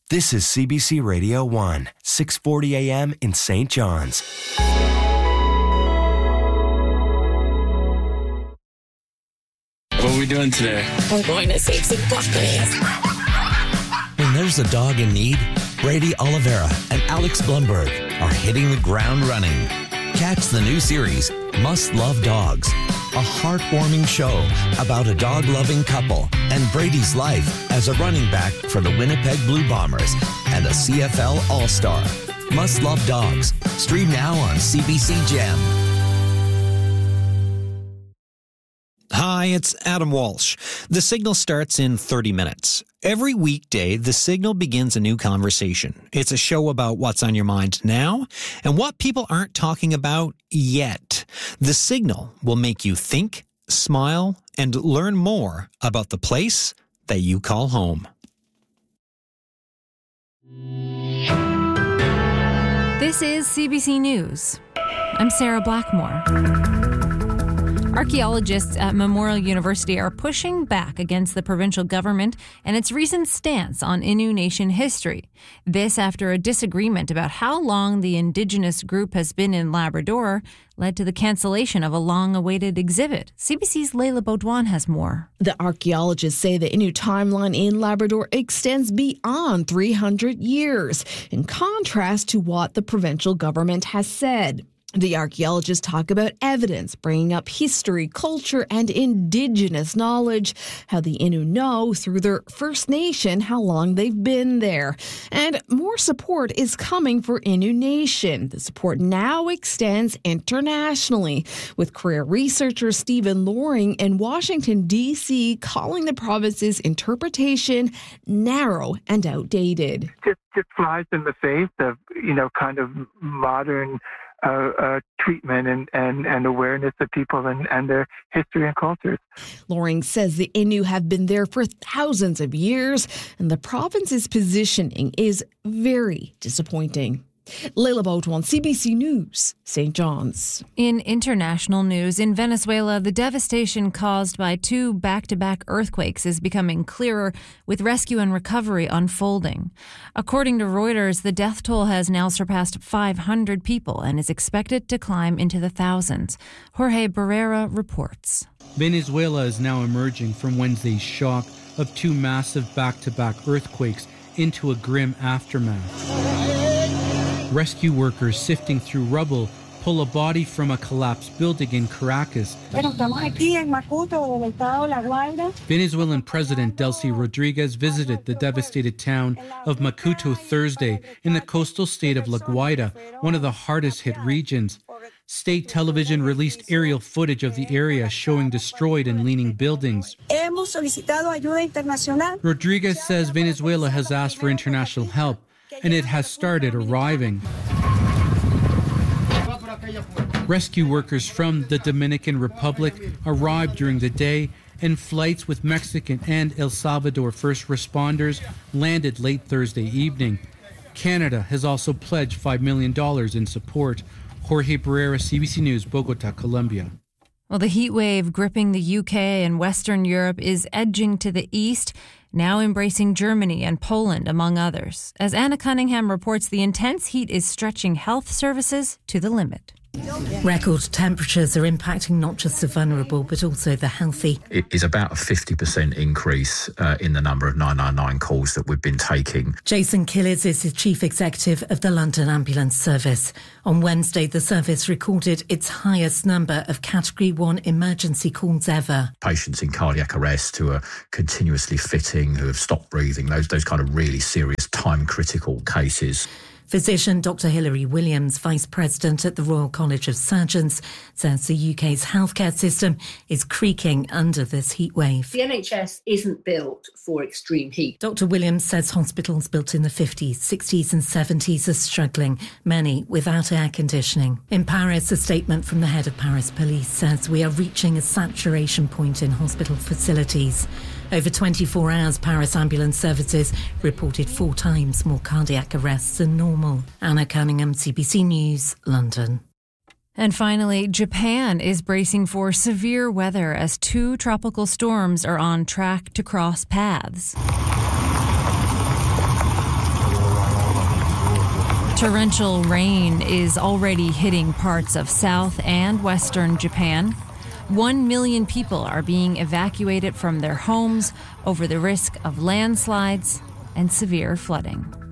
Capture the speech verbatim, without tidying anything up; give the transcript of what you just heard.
This is C B C Radio one, six forty a.m. in Saint John's. What are we doing today? We're going to save some puppies. When there's a dog in need, Brady Oliveira and Alex Blumberg are hitting the ground running. Catch the new series, Must Love Dogs, a heartwarming show about a dog-loving couple and Brady's life as a running back for the Winnipeg Blue Bombers and a C F L All-Star. Must Love Dogs. Stream now on C B C Gem. Hi, it's Adam Walsh. The Signal starts in thirty minutes. Every weekday, The Signal begins a new conversation. It's a show about what's on your mind now and what people aren't talking about yet. The Signal will make you think, smile, and learn more about the place that you call home. This is C B C News. I'm Sarah Blackmore. Archaeologists at Memorial University are pushing back against the provincial government and its recent stance on Innu Nation history. This after a disagreement about how long the Indigenous group has been in Labrador led to the cancellation of a long-awaited exhibit. C B C's Leila Baudouin has more. The archaeologists say the Innu timeline in Labrador extends beyond three hundred years, in contrast to what the provincial government has said. The archaeologists talk about evidence, bringing up history, culture, and Indigenous knowledge, how the Innu know through their First Nation how long they've been there. And more support is coming for Innu Nation. The support now extends internationally, with career researcher Stephen Loring in Washington, D C calling the province's interpretation narrow and outdated. Just, just flies in the face of, you know, kind of modern Uh, uh, treatment and, and, and awareness of people and, and their history and cultures. Loring says the Innu have been there for thousands of years, and the province's positioning is very disappointing. Leila Baudouin, C B C News, Saint John's. In international news, in Venezuela, the devastation caused by two back-to-back earthquakes is becoming clearer, with rescue and recovery unfolding. According to Reuters, the death toll has now surpassed five hundred people and is expected to climb into the thousands. Jorge Barrera reports. Venezuela is now emerging from Wednesday's shock of two massive back-to-back earthquakes into a grim aftermath. Rescue workers sifting through rubble pull a body from a collapsed building in Caracas. Venezuelan President Delcy Rodriguez visited the devastated town of Macuto Thursday in the coastal state of La Guaira, one of the hardest hit regions. State television released aerial footage of the area showing destroyed and leaning buildings. Rodriguez says Venezuela has asked for international help, and it has started arriving. Rescue workers from the Dominican Republic arrived during the day, and flights with Mexican and El Salvador first responders landed late Thursday evening. Canada has also pledged five million dollars in support. Jorge Barrera, C B C News, Bogota, Colombia. Well, the heat wave gripping the U K and Western Europe is edging to the east, now embracing Germany and Poland, among others. As Anna Cunningham reports, the intense heat is stretching health services to the limit. Record temperatures are impacting not just the vulnerable, but also the healthy. It is about a fifty percent increase uh, in the number of nine nine nine calls that we've been taking. Jason Killis is the chief executive of the London Ambulance Service. On Wednesday, the service recorded its highest number of Category one emergency calls ever. Patients in cardiac arrest who are continuously fitting, who have stopped breathing, those, those kind of really serious time-critical cases. Physician Doctor Hilary Williams, Vice President at the Royal College of Surgeons, says the U K's healthcare system is creaking under this heatwave. The N H S isn't built for extreme heat. Doctor Williams says hospitals built in the fifties, sixties and seventies are struggling, many without air conditioning. In Paris, a statement from the head of Paris Police says we are reaching a saturation point in hospital facilities. Over twenty-four hours, Paris ambulance services reported four times more cardiac arrests than normal. Anna Cunningham, C B C News, London. And finally, Japan is bracing for severe weather as two tropical storms are on track to cross paths. Torrential rain is already hitting parts of south and western Japan. One million people are being evacuated from their homes over the risk of landslides and severe flooding.